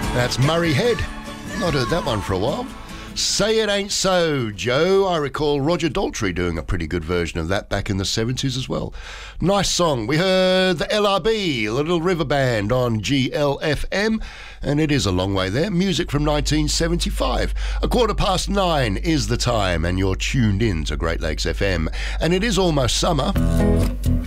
That's Murray Head. Not heard that one for a while. Say It Ain't So, Joe. I recall Roger Daltrey doing a pretty good version of that back in the 70s as well. Nice song. We heard the LRB, the Little River Band, on GLFM, and it is a long way there. Music from 1975. 9:15 is the time, and you're tuned in to Great Lakes FM, and it is almost summer.